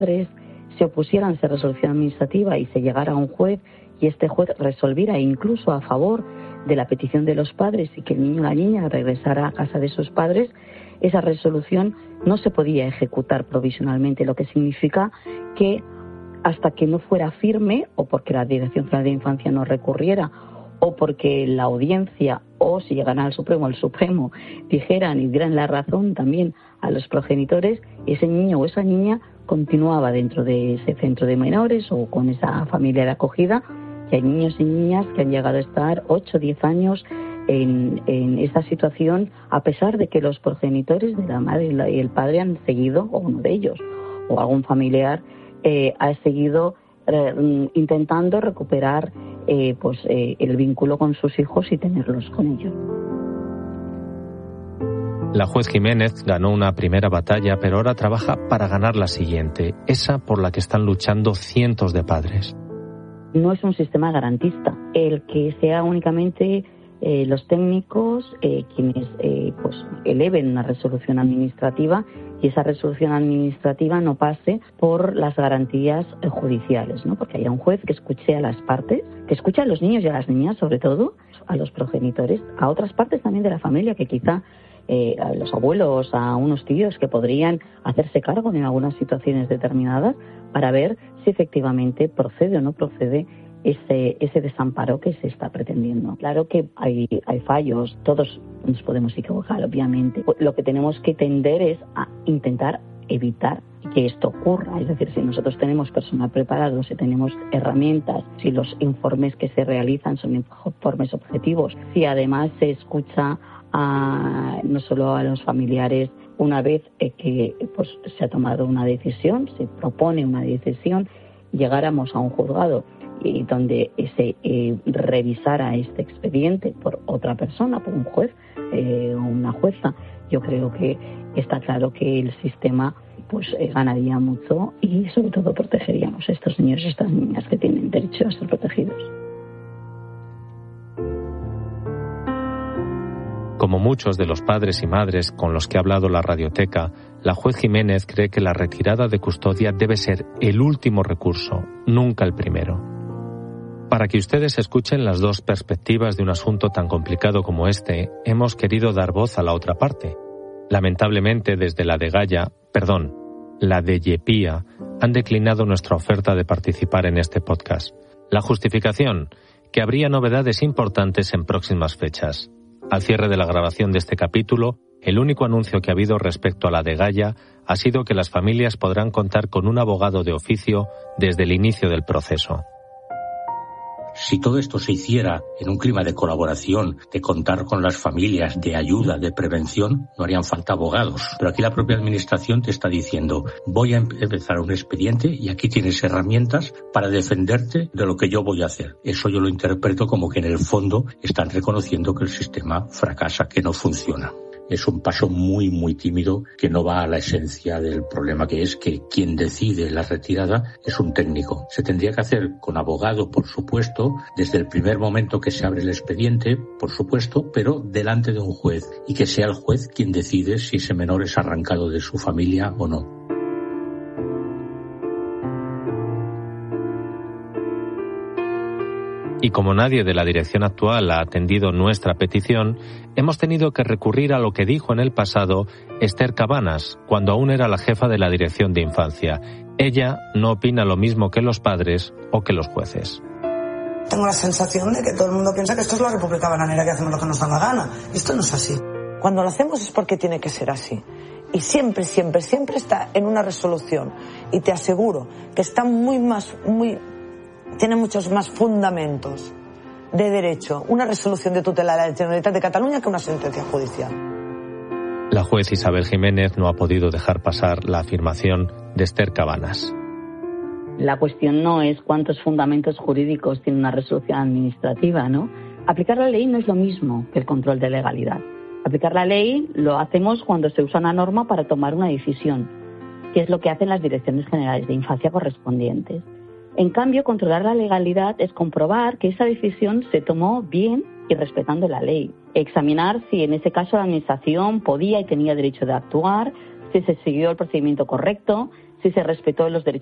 padres se opusieran a esa resolución administrativa y se llegara a un juez y este juez resolviera incluso a favor de la petición de los padres y que el niño o la niña regresara a casa de sus padres, esa resolución no se podía ejecutar provisionalmente, lo que significa que hasta que no fuera firme, o porque la Dirección General de Infancia no recurriera, o porque la audiencia, o si llegaran al Supremo, el Supremo dijeran y dieran la razón también a los progenitores, ese niño o esa niña continuaba dentro de ese centro de menores o con esa familia de acogida. Y hay niños y niñas que han llegado a estar 8 o 10 años en esa situación, a pesar de que los progenitores de la madre y el padre han seguido, o uno de ellos, o algún familiar, ha seguido intentando recuperar el vínculo con sus hijos y tenerlos con ellos. La juez Jiménez ganó una primera batalla, pero ahora trabaja para ganar la siguiente, esa por la que están luchando cientos de padres. No es un sistema garantista. El que sea únicamente los técnicos quienes eleven una resolución administrativa y esa resolución administrativa no pase por las garantías judiciales, ¿no? Porque haya un juez que escuche a las partes, que escuche a los niños y a las niñas, sobre todo, a los progenitores, a otras partes también de la familia que quizá a los abuelos, a unos tíos que podrían hacerse cargo en algunas situaciones determinadas para ver si efectivamente procede o no procede ese desamparo que se está pretendiendo. Claro que hay fallos, todos nos podemos equivocar, obviamente. Lo que tenemos que tender es a intentar evitar que esto ocurra. Es decir, si nosotros tenemos personal preparado, si tenemos herramientas, si los informes que se realizan son informes objetivos, si además se escucha no solo a los familiares una vez que se ha tomado una decisión, se propone una decisión, llegáramos a un juzgado y donde se revisara este expediente por otra persona, por un juez o una jueza, yo creo que está claro que el sistema ganaría mucho y sobre todo protegeríamos a estos niños y estas niñas que tienen derecho a ser protegidos. Como muchos de los padres y madres con los que ha hablado la Radioteca, la juez Jiménez cree que la retirada de custodia debe ser el último recurso, nunca el primero. Para que ustedes escuchen las dos perspectivas de un asunto tan complicado como este, hemos querido dar voz a la otra parte. Lamentablemente, desde la de Yepía, han declinado nuestra oferta de participar en este podcast. La justificación, que habría novedades importantes en próximas fechas. Al cierre de la grabación de este capítulo, el único anuncio que ha habido respecto a la de Gaia ha sido que las familias podrán contar con un abogado de oficio desde el inicio del proceso. Si todo esto se hiciera en un clima de colaboración, de contar con las familias, de ayuda, de prevención, no harían falta abogados. Pero aquí la propia administración te está diciendo, voy a empezar un expediente y aquí tienes herramientas para defenderte de lo que yo voy a hacer. Eso yo lo interpreto como que en el fondo están reconociendo que el sistema fracasa, que no funciona. Es un paso muy, muy tímido que no va a la esencia del problema, que es que quien decide la retirada es un técnico. Se tendría que hacer con abogado, por supuesto, desde el primer momento que se abre el expediente, por supuesto, pero delante de un juez, y que sea el juez quien decide si ese menor es arrancado de su familia o no. Y como nadie de la dirección actual ha atendido nuestra petición, hemos tenido que recurrir a lo que dijo en el pasado Esther Cabanas, cuando aún era la jefa de la Dirección de Infancia. Ella no opina lo mismo que los padres o que los jueces. Tengo la sensación de que todo el mundo piensa que esto es la República Bananera, que hacemos lo que nos da la gana. Y esto no es así. Cuando lo hacemos es porque tiene que ser así. Y siempre, siempre, siempre está en una resolución. Y te aseguro que está tiene muchos más fundamentos de derecho una resolución de tutela de la Generalitat de Cataluña que una sentencia judicial. La juez Isabel Jiménez no ha podido dejar pasar la afirmación de Esther Cabanas. La cuestión no es cuántos fundamentos jurídicos tiene una resolución administrativa, ¿no? Aplicar la ley no es lo mismo que el control de legalidad. Aplicar la ley lo hacemos cuando se usa una norma para tomar una decisión, que es lo que hacen las direcciones generales de infancia correspondientes. En cambio, controlar la legalidad es comprobar que esa decisión se tomó bien y respetando la ley. Examinar si en ese caso la administración podía y tenía derecho de actuar, si se siguió el procedimiento correcto, si se respetó los derechos